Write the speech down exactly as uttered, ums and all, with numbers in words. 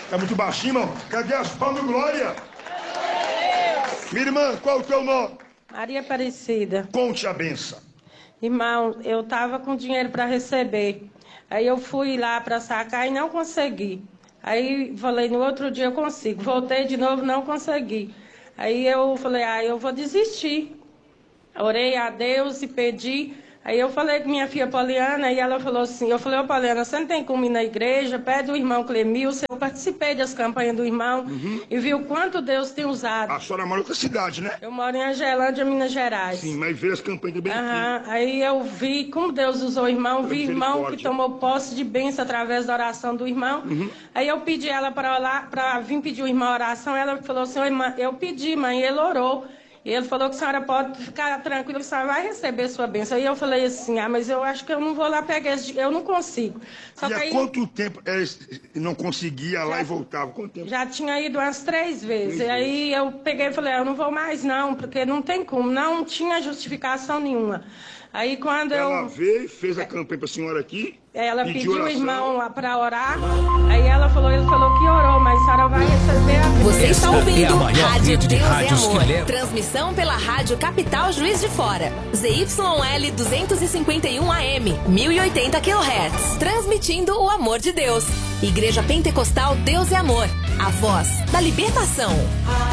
Tá muito baixinho, irmão. Cadê as palmas, glória? Minha irmã, qual é o teu nome? Maria Aparecida. Conte a benção. Irmão, eu tava com dinheiro para receber. Aí eu fui lá para sacar e não consegui. Aí falei, no outro dia eu consigo. Voltei de novo, não consegui. Aí eu falei, ah, eu vou desistir. Orei a Deus e pedi. Aí eu falei com minha filha Poliana e ela falou assim, eu falei, ô Poliana, você não tem como ir na igreja? Pede o irmão Clemilson. Eu participei das campanhas do irmão uhum. e vi o quanto Deus tem usado. A senhora mora em outra cidade, né? Eu moro em Angelândia, Minas Gerais. Sim, mas veio as campanhas do bem uhum. Aí eu vi como Deus usou o irmão, vi irmão que tomou posse de bênção através da oração do irmão. Uhum. Aí eu pedi ela para orar, para vir pedir o irmão oração. Ela falou assim, irmã, eu pedi, mãe, e ele orou. E ele falou que a senhora pode ficar tranquila, que a senhora vai receber sua bênção. Aí eu falei assim, ah, mas eu acho que eu não vou lá pegar esse dinheiro, eu não consigo. Só e que há aí, quanto tempo é, não conseguia já, lá e voltava? Quanto tempo? Já tinha ido umas três vezes. Três e aí vezes. eu peguei e falei, eu não vou mais não, porque não tem como, não tinha justificação nenhuma. Aí quando ela eu... Ela veio, fez a campanha para a senhora aqui. Ela pediu o irmão para orar. Ah. Aí ela falou, ele falou que orou, mas a senhora vai receber a bênção. Você está ouvindo é a Rádio de Deus e Amor. leva... Transmissão pela Rádio Capital Juiz de Fora. Z Y L duzentos e cinquenta e um A M, mil e oitenta quilohertz. Transmitindo o amor de Deus. Igreja Pentecostal Deus e Amor. A voz da libertação.